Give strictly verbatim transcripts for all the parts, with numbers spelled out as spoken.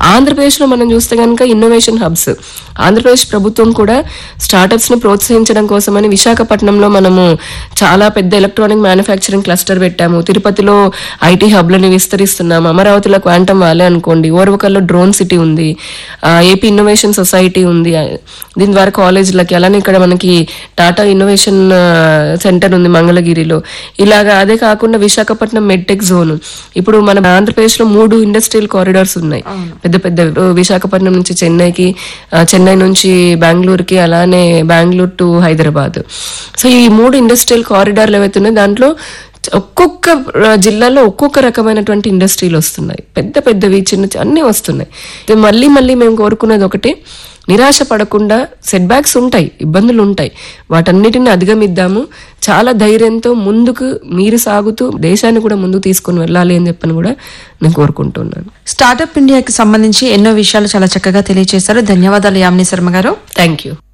ఆంధ్రప్రదేశ్లో మనం చూస్తే కనుక ఇన్నోవేషన్ హబ్స్, ఆంధ్రప్రదేశ్ ప్రభుత్వం కూడా స్టార్టప్స్ ని ప్రోత్సహించడం కోసమని విశాఖపట్నంలో మనము చాలా పెద్ద ఎలక్ట్రానిక్ మ్యానుఫ్యాక్చరింగ్ క్లస్టర్ పెట్టాము. తిరుపతిలో ఐటీ హబ్లను విస్తరిస్తున్నాము. అమరావతిలో క్వాంటమ్ వ్యాలీ అనుకోండి, ఓర్వకల్లో డ్రోన్ సిటీ ఉంది, ఏపీ ఇన్నోవేషన్ సొసైటీ ఉంది. దీని ద్వారా కాలేజీలకి, అలానే ఇక్కడ మనకి టాటా ఇన్నోవేషన్ సెంటర్ ఉంది మంగళగిరిలో. ఇలాగా అదే కాకుండా విశాఖపట్నం మెడ్టెక్ జోన్, ఇప్పుడు మన ఆంధ్రప్రదేశ్ లో మూడు ఇండస్ట్రియల్ కారిడార్స్ ఉన్నాయి పెద్ద పెద్ద. విశాఖపట్నం నుంచి చెన్నైకి, చెన్నై నుంచి బెంగళూరుకి, అలానే బెంగళూరు టు హైదరాబాద్. సో ఈ మూడు ఇండస్ట్రియల్ కారిడార్లు ఏవైతే ఉన్నాయో దాంట్లో ఒక్కొక్క జిల్లాలో ఒక్కొక్క రకమైనటువంటి ఇండస్ట్రీలు వస్తున్నాయి, పెద్ద పెద్దవి, చిన్న అన్ని వస్తున్నాయి. మళ్ళీ మళ్ళీ మేము కోరుకునేది ఒకటే, నిరాశ పడకుండా, సెట్ బ్యాక్స్ ఉంటాయి, ఇబ్బందులు ఉంటాయి, వాటన్నిటిని అధిగమిద్దాము. చాలా ధైర్యంతో ముందుకు మీరు సాగుతూ దేశాన్ని కూడా ముందుకు తీసుకుని వెళ్ళాలి అని చెప్పని కూడా నేను కోరుకుంటున్నాను. స్టార్టప్ ఇండియాకి సంబంధించి ఎన్నో విషయాలు చాలా చక్కగా తెలియజేశారు. ధన్యవాదాలు యామిని శర్మ గారు. Thank you.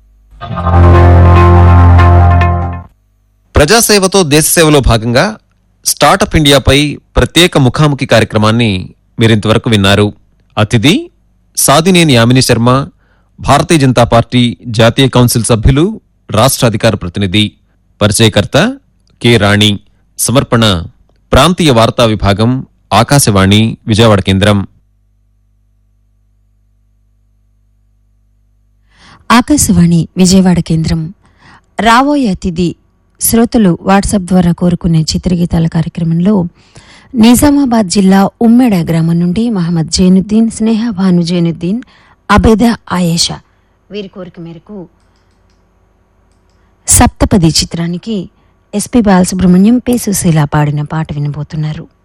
ప్రజాసేవతో దేశసేవలో భాగంగా స్టార్టప్ ఇండియాపై ప్రత్యేక ముఖాముఖి కార్యక్రమాన్ని మీరింతవరకు విన్నారు. అతిథి సాదినేని యామిని శర్మ, భారతీయ జనతా పార్టీ జాతీయ కౌన్సిల్ సభ్యులు, రాష్ట్ర అధికార ప్రతినిధి. పరిచయకర్త కె రాణి. సమర్పణ ప్రాంతీయ వార్తా విభాగం, ఆకాశవాణి విజయవాడ కేంద్రం. ఆకాశవాణి విజయవాడ కేంద్రం. రాబోయే అతిథి శ్రోతలు వాట్సాప్ ద్వారా కోరుకునే చిత్రగీతాల కార్యక్రమంలో నిజామాబాద్ జిల్లా ఉమ్మెడ గ్రామం నుండి మహమ్మద్ జైనుద్దీన్, స్నేహ భాను జైనుద్దీన్, అబేదా ఆయేషా వీరి కోరిక మేరకు సప్తపది చిత్రానికి ఎస్పి బాలసుబ్రహ్మణ్యం, పి సుశీల పాడిన పాట వినబోతున్నారు.